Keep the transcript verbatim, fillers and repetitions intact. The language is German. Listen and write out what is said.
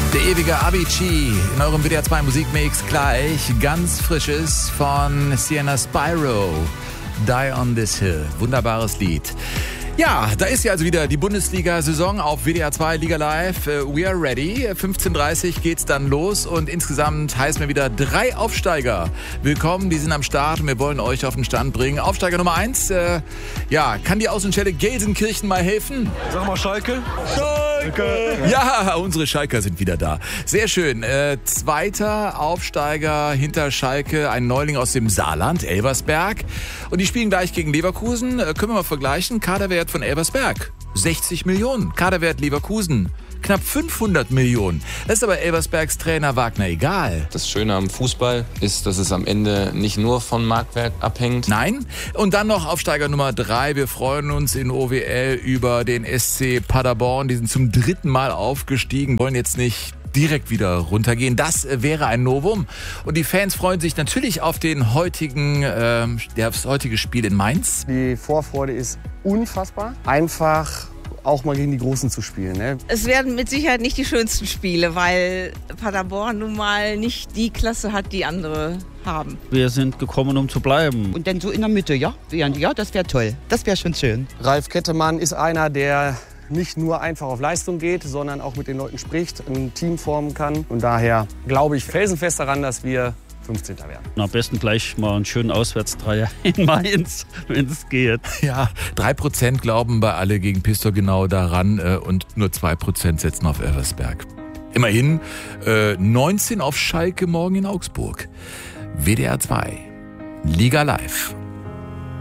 Der ewige Avicii in eurem W D R zwei Musikmix gleich ganz frisches von Sienna Spyro. Die on this hill. Wunderbares Lied. Ja, da ist ja also wieder die Bundesliga-Saison auf W D R zwei Liga Live. We are ready. fünfzehn Uhr dreißig geht's dann los und insgesamt heißen wir wieder drei Aufsteiger. Willkommen, die sind am Start und wir wollen euch auf den Stand bringen. Aufsteiger Nummer eins, äh, ja, kann die Außenstelle Gelsenkirchen mal helfen? Sag mal Schalke. Schalke! Ja, unsere Schalker sind wieder da. Sehr schön. Äh, zweiter Aufsteiger hinter Schalke, ein Neuling aus dem Saarland, Elversberg. Und die spielen gleich gegen Leverkusen. Äh, können wir mal vergleichen. Kaderwert von Elversberg sechzig Millionen. Kaderwert Leverkusen knapp fünfhundert Millionen. Das ist aber Elversbergs Trainer Wagner egal. Das Schöne am Fußball ist, dass es am Ende nicht nur von Marktwert abhängt. Nein. Und dann noch Aufsteiger Nummer drei. Wir freuen uns in O W L über den S C Paderborn. Die sind zum dritten Mal aufgestiegen, wollen jetzt nicht direkt wieder runtergehen. Das wäre ein Novum. Und die Fans freuen sich natürlich auf den heutigen, äh, das heutige Spiel in Mainz. Die Vorfreude ist unfassbar. Einfach auch mal gegen die Großen zu spielen. Ne? Es werden mit Sicherheit nicht die schönsten Spiele, weil Paderborn nun mal nicht die Klasse hat, die andere haben. Wir sind gekommen, um zu bleiben. Und dann so in der Mitte, ja? Ja, das wäre toll. Das wäre schon schön. Ralf Kettemann ist einer, der nicht nur einfach auf Leistung geht, sondern auch mit den Leuten spricht, ein Team formen kann. Und daher glaube ich felsenfest daran, dass wir fünfzehnter werden. Am besten gleich mal einen schönen Auswärtsdreier in Mainz, wenn es geht. Ja, drei Prozent glauben bei alle gegen Pistor genau daran äh, und nur zwei Prozent setzen auf Elversberg. Immerhin äh, neunzehn auf Schalke morgen in Augsburg. W D R zwei Liga Live.